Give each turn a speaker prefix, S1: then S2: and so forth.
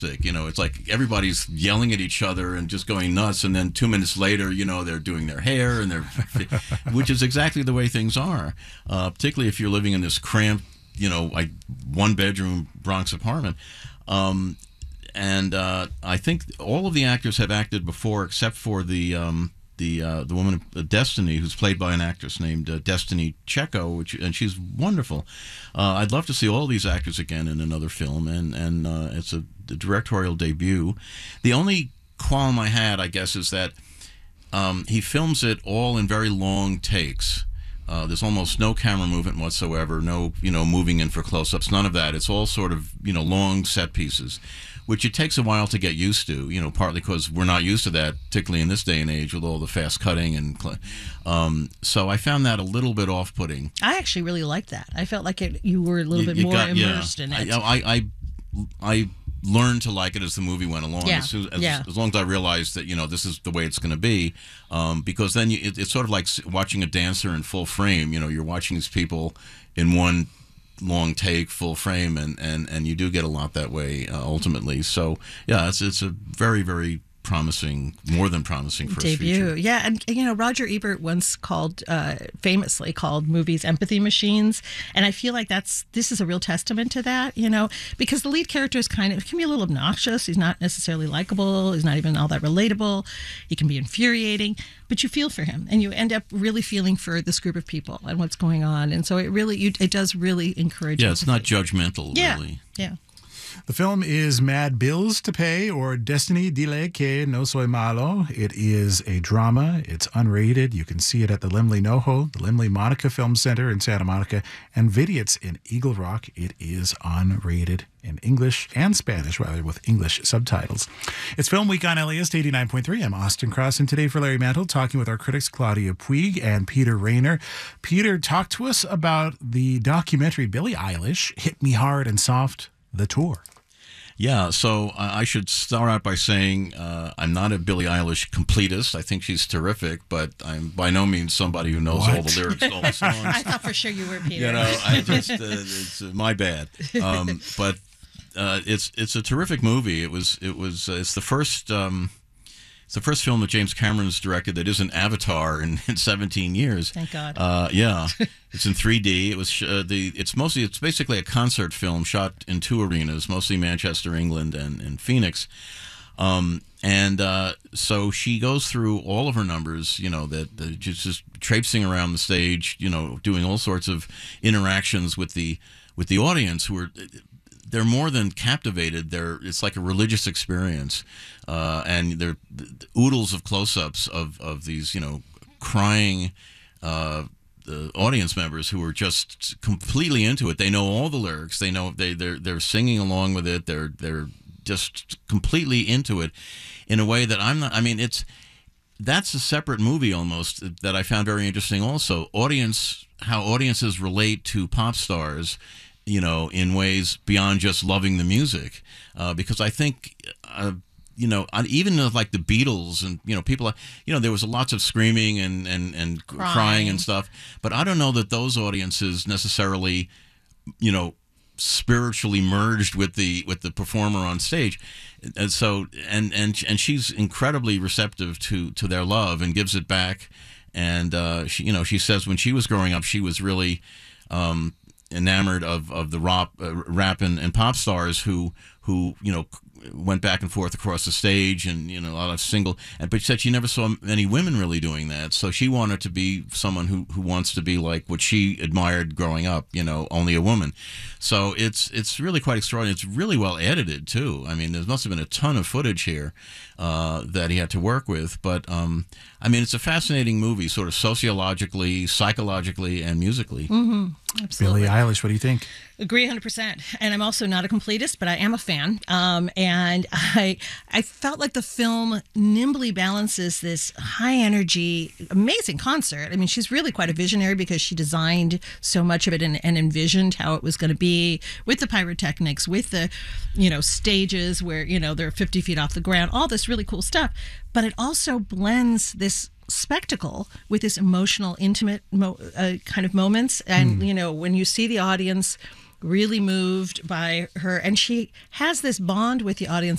S1: You know, it's like everybody's yelling at each other and just going nuts, and then 2 minutes later, you know, they're doing their hair and they're, which is exactly the way things are. Particularly if you're living in this cramped, you know, like 1-bedroom Bronx apartment. I think all of the actors have acted before, except for the woman Destiny, who's played by an actress named Destiny Checo, and she's wonderful. I'd love to see all these actors again in another film, and it's a directorial debut. The only qualm I had, I guess, is that he films it all in very long takes. There's almost no camera movement whatsoever, no, you know, moving in for close-ups, none of that. It's all sort of, you know, long set pieces, which it takes a while to get used to, you know, partly because we're not used to that, particularly in this day and age with all the fast cutting. And so I found that a little bit off-putting.
S2: I actually really liked that. I felt like you were a little bit more immersed in it.
S1: I learned to like it as the movie went along.
S2: Yeah.
S1: As long as I realized that, you know, this is the way it's going to be, because then it's sort of like watching a dancer in full frame. You know, you're watching these people in one long take, full frame, and you do get a lot that way ultimately. So yeah, it's a very, very promising, more than promising first
S2: debut
S1: feature.
S2: Yeah. And you know, Roger Ebert once famously called movies empathy machines, and I feel like this is a real testament to that, you know, because the lead character is can be a little obnoxious. He's not necessarily likable. He's not even all that relatable. He can be infuriating, but you feel for him, and you end up really feeling for this group of people and what's going on. And so it does really encourage.
S1: Yeah, it's not judgmental, really.
S2: Yeah.
S3: The film is Mad Bills to Pay, or Destiny Dile Que No Soy Malo. It is a drama. It's unrated. You can see it at the Limley NoHo, the Limley Monica Film Center in Santa Monica, and Vidiot's in Eagle Rock. It is unrated in English and Spanish, rather, with English subtitles. It's Film Week on LAist 89.3. I'm Austin Cross, and today for Larry Mantle, talking with our critics Claudia Puig and Peter Rayner. Peter, talk to us about the documentary Billie Eilish, Hit Me Hard and Soft, the tour.
S1: Yeah, so I should start out by saying I'm not a Billie Eilish completist. I think she's terrific, but I'm by no means somebody who knows all the lyrics to all the songs.
S2: I thought for sure you were, Peter.
S1: You know, it's my bad. But it's a terrific movie. It's the first. It's the first film that James Cameron's directed that isn't Avatar in 17 years.
S2: Thank God.
S1: Yeah, it's in 3D. It was it's basically a concert film shot in 2 arenas, mostly Manchester, England, and Phoenix. So she goes through all of her numbers, you know, that just traipsing around the stage, you know, doing all sorts of interactions with the audience who are. They're more than captivated. It's like a religious experience, and they're oodles of close-ups of these, you know, crying audience members who are just completely into it. They know all the lyrics. They know they're singing along with it. They're just completely into it, in a way that I'm not. I mean, that's a separate movie almost that I found very interesting. Also, how audiences relate to pop stars, you know, in ways beyond just loving the music, because I think, you know, even like the Beatles and, you know, people, you know, there was lots of screaming and crying and stuff, but I don't know that those audiences necessarily, you know, spiritually merged with the performer on stage, and so and she's incredibly receptive to their love and gives it back, and she says when she was growing up she was really enamored of the rap and pop stars who you know went back and forth across the stage, and you know a lot of but she said she never saw any women really doing that, so she wanted to be someone who wants to be like what she admired growing up, you know, only a woman. So it's really quite extraordinary. It's really well edited too. I mean, there must have been a ton of footage here that he had to work with, but I mean, it's a fascinating movie, sort of sociologically, psychologically, and musically.
S2: Mm-hmm. Absolutely.
S3: Billie Eilish, what do you think?
S2: Agree 100%. And I'm also not a completist, but I am a fan. And I felt like the film nimbly balances this high energy, amazing concert. I mean, she's really quite a visionary because she designed so much of it and envisioned how it was going to be with the pyrotechnics, with the, you know, stages where, you know, they're 50 feet off the ground, all this really cool stuff. But it also blends this spectacle with this emotional, intimate kind of moments. And, you know, when you see the audience really moved by her, and she has this bond with the audience